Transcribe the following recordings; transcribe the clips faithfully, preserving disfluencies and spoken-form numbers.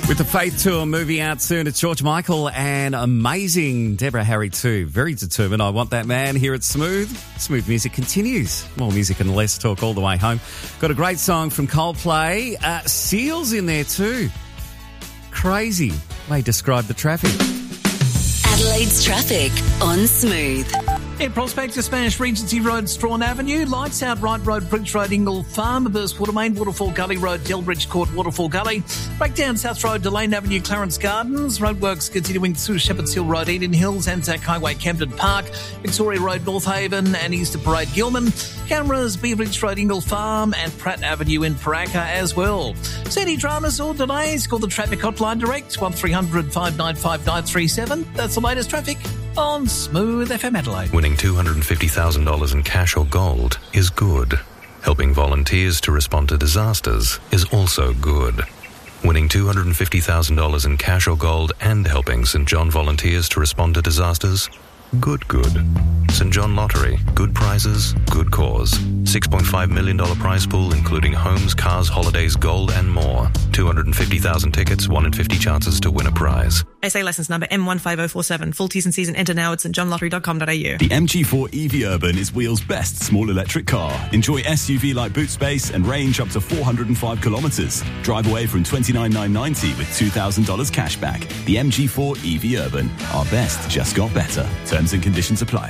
With the Faith Tour movie out soon, it's George Michael and amazing Deborah Harry too. Very determined. I want that man here at Smooth. Smooth music continues. More music and less talk all the way home. Got a great song from Coldplay. Uh, Seals in there too. Crazy. They describe the traffic. Adelaide's traffic on Smooth. In Prospector, Spanish Regency Road, Strawn Avenue, Lights Out, Wright Road, Bridge Road, Ingle Farm, Burst Watermain, Waterfall Gully Road, Delbridge Court, Waterfall Gully, Breakdown South Road, Delane Avenue, Clarence Gardens, roadworks continuing through Shepherd's Hill Road, Eden Hills, Anzac Highway, Camden Park, Victoria Road, North Haven and Easter Parade, Gilman, cameras, Beveridge Road, Ingle Farm and Pratt Avenue in Paraka as well. See any dramas or delays? Call the traffic hotline direct, one three hundred five nine five nine three seven. That's the latest traffic on Smooth F M Adelaide. Winning two hundred fifty thousand dollars in cash or gold is good. Helping volunteers to respond to disasters is also good. Winning two hundred fifty thousand dollars in cash or gold and helping St John volunteers to respond to disasters? Good, good. St John Lottery. Good prizes, good cause. six point five million dollars prize pool including homes, cars, holidays, gold and more. two hundred fifty thousand tickets, one in fifty chances to win a prize. S A licence number M one five oh four seven. Full T's and C's and enter now at st john lottery dot com dot a u. The M G four E V Urban is Wheel's best small electric car. Enjoy S U V-like boot space and range up to four hundred five kilometres. Drive away from twenty-nine thousand nine hundred ninety dollars with two thousand dollars cash back. The M G four E V Urban. Our best just got better. Terms and conditions apply.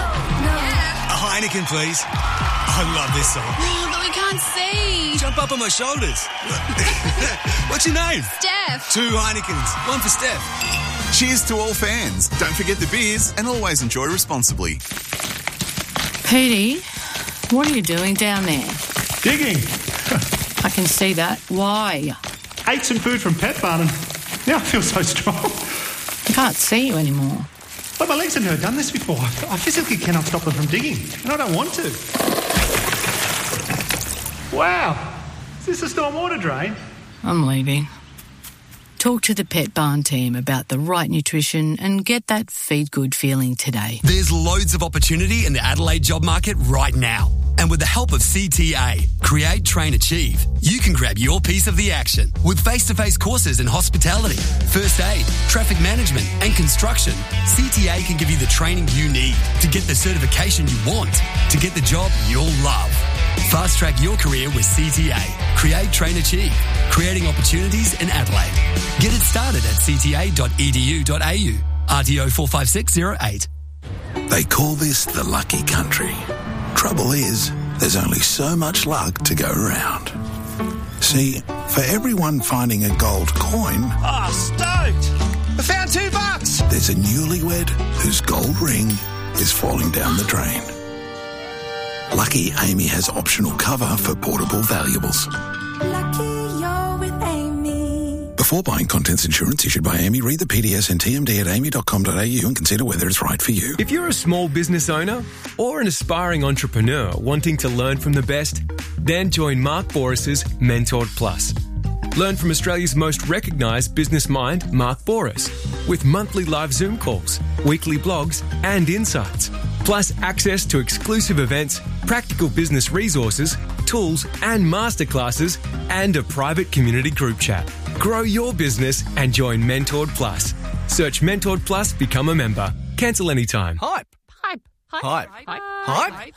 A Heineken, please. I love this song. Oh, but we can't see. Jump up on my shoulders. What's your name? Steph. Two Heinekens. One for Steph. Cheers to all fans. Don't forget the beers and always enjoy responsibly. Petey, what are you doing down there? Digging. I can see that. Why? Ate some food from Pet Barn and now I feel so strong. I can't see you anymore. But my legs have never done this before. I physically cannot stop them from digging, and I don't want to. Wow. Is this a stormwater drain? I'm leaving. Talk to the Pet Barn team about the right nutrition and get that feed good feeling today. There's loads of opportunity in the Adelaide job market right now. And with the help of C T A, Create, Train, Achieve, you can grab your piece of the action with face-to-face courses in hospitality, first aid, traffic management and construction. C T A can give you the training you need to get the certification you want, to get the job you'll love. Fast-track your career with C T A. Create, Train, Achieve, creating opportunities in Adelaide. Get it started at c t a dot e d u dot a u. R T O four five six zero eight. They call this the lucky country. Trouble is, there's only so much luck to go around. See, for everyone finding a gold coin... Oh, stoked! I found two bucks! There's a newlywed whose gold ring is falling down the drain. Lucky Amy has optional cover for portable valuables. Lucky you're with Amy. Before buying contents insurance issued by Amy, read the P D S and T M D at amy dot com dot a u and consider whether it's right for you. If you're a small business owner or an aspiring entrepreneur wanting to learn from the best, then join Mark Boris's Mentored Plus. Learn from Australia's most recognised business mind, Mark Boris, with monthly live Zoom calls, weekly blogs and insights, plus access to exclusive events, practical business resources, tools and masterclasses, and a private community group chat. Grow your business and join Mentored Plus. Search Mentored Plus, become a member. Cancel anytime. Hype. Hype. Hype. Hype. Hype.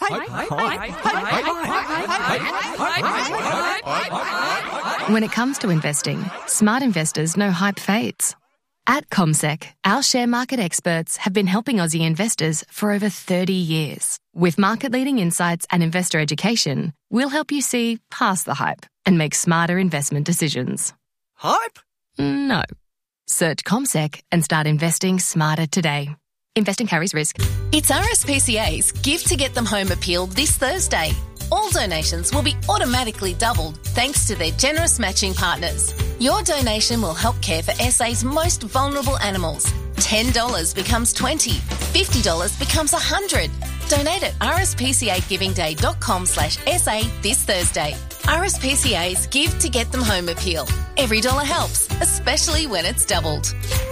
Hype. When it comes to investing, smart investors know hype fades. At CommSec, our share market experts have been helping Aussie investors for over thirty years. With market-leading insights and investor education, we'll help you see past the hype and make smarter investment decisions. Hype? No. Search CommSec and start investing smarter today. Investing carries risk. It's R S P C A's Give to Get Them Home appeal this Thursday. All donations will be automatically doubled thanks to their generous matching partners. Your donation will help care for S A's most vulnerable animals. ten dollars becomes twenty dollars, fifty dollars becomes one hundred dollars. Donate at r s p c a giving day dot com slash s a this Thursday. R S P C A's Give to Get Them Home appeal. Every dollar helps, especially when it's doubled.